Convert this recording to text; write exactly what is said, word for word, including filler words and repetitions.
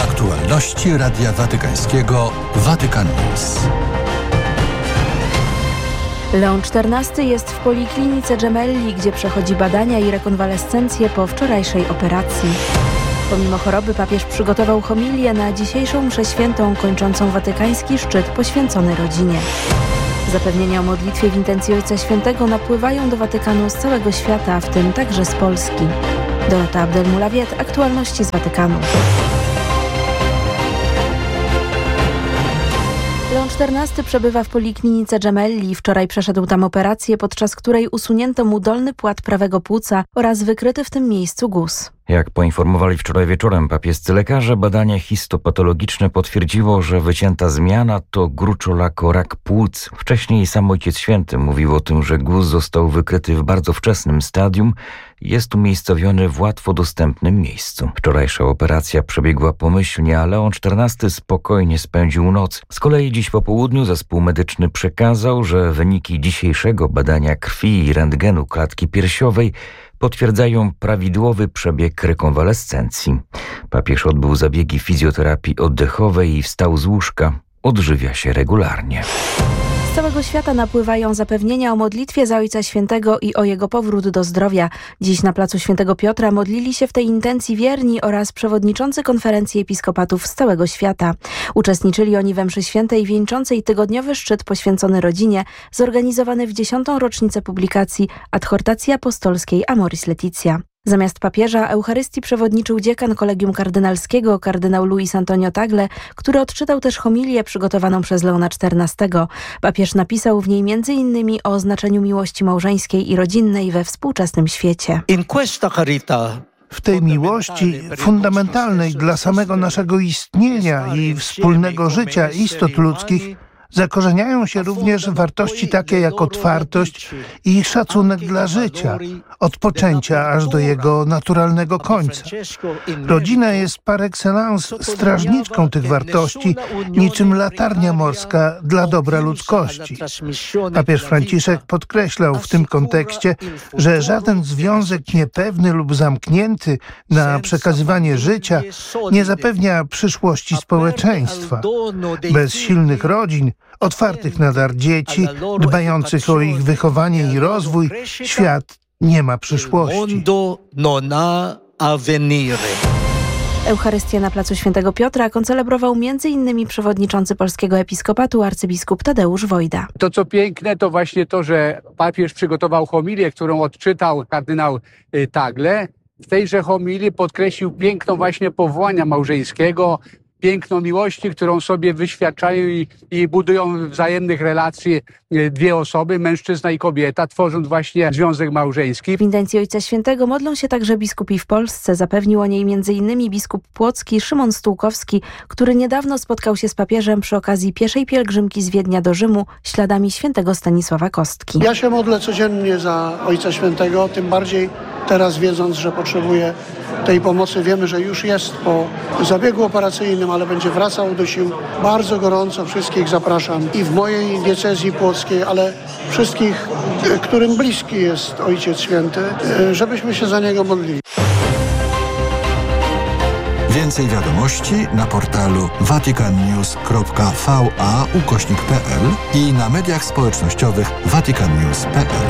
Aktualności Radia Watykańskiego Vatican News. Leon czternasty jest w Poliklinice Gemelli, gdzie przechodzi badania i rekonwalescencję po wczorajszej operacji. Pomimo choroby papież przygotował homilię na dzisiejszą mszę świętą kończącą watykański szczyt poświęcony rodzinie. Zapewnienia o modlitwie w intencji Ojca Świętego napływają do Watykanu z całego świata, w tym także z Polski. Dorota Abdelmulawiet, aktualności z Watykanu. Leon czternasty przebywa w Poliklinice Gemelli. Wczoraj przeszedł tam operację, podczas której usunięto mu dolny płat prawego płuca oraz wykryty w tym miejscu guz. Jak poinformowali wczoraj wieczorem papiescy lekarze, badanie histopatologiczne potwierdziło, że wycięta zmiana to gruczołako-rak płuc. Wcześniej sam Ojciec Święty mówił o tym, że guz został wykryty w bardzo wczesnym stadium i jest umiejscowiony w łatwo dostępnym miejscu. Wczorajsza operacja przebiegła pomyślnie, a Leon czternasty spokojnie spędził noc. Z kolei dziś po południu zespół medyczny przekazał, że wyniki dzisiejszego badania krwi i rentgenu klatki piersiowej potwierdzają prawidłowy przebieg rekonwalescencji. Papież odbył zabiegi fizjoterapii oddechowej i wstał z łóżka. Odżywia się regularnie. Z całego świata napływają zapewnienia o modlitwie za Ojca Świętego i o jego powrót do zdrowia. Dziś na placu Świętego Piotra modlili się w tej intencji wierni oraz przewodniczący konferencji episkopatów z całego świata. Uczestniczyli oni we mszy świętej wieńczącej tygodniowy szczyt poświęcony rodzinie, zorganizowany w dziesiątą rocznicę publikacji Adhortacji Apostolskiej Amoris Laetitia. Zamiast papieża Eucharystii przewodniczył dziekan Kolegium Kardynalskiego, kardynał Luis Antonio Tagle, który odczytał też homilię przygotowaną przez Leona czternastego. Papież napisał w niej między innymi o znaczeniu miłości małżeńskiej i rodzinnej we współczesnym świecie. W tej miłości, fundamentalnej dla samego naszego istnienia i wspólnego życia istot ludzkich, zakorzeniają się również wartości takie jak otwartość i szacunek dla życia, od poczęcia aż do jego naturalnego końca. Rodzina jest par excellence strażniczką tych wartości, niczym latarnia morska dla dobra ludzkości. Papież Franciszek podkreślał w tym kontekście, że żaden związek niepewny lub zamknięty na przekazywanie życia nie zapewnia przyszłości społeczeństwa. Bez silnych rodzin, otwartych na dar dzieci, dbających o ich wychowanie i rozwój, świat nie ma przyszłości. Eucharystię na placu Świętego Piotra koncelebrował między innymi przewodniczący polskiego episkopatu arcybiskup Tadeusz Wojda. To, co piękne, to właśnie to, że papież przygotował homilię, którą odczytał kardynał Tagle. W tejże homilii podkreślił piękno właśnie powołania małżeńskiego, piękno miłości, którą sobie wyświadczają i, i budują wzajemnych relacji dwie osoby, mężczyzna i kobieta, tworząc właśnie związek małżeński. W intencji Ojca Świętego modlą się także biskupi w Polsce. Zapewnił o niej między innymi biskup płocki Szymon Stułkowski, który niedawno spotkał się z papieżem przy okazji pieszej pielgrzymki z Wiednia do Rzymu śladami świętego Stanisława Kostki. Ja się modlę codziennie za Ojca Świętego, tym bardziej teraz wiedząc, że potrzebuje tej pomocy. Wiemy, że już jest po zabiegu operacyjnym, ale będzie wracał do sił. Bardzo gorąco wszystkich zapraszam i w mojej diecezji płockiej, ale wszystkich, którym bliski jest Ojciec Święty, żebyśmy się za niego modlili. Więcej wiadomości na portalu vaticannews kropka va ukośnik p l i na mediach społecznościowych vaticannews kropka p l.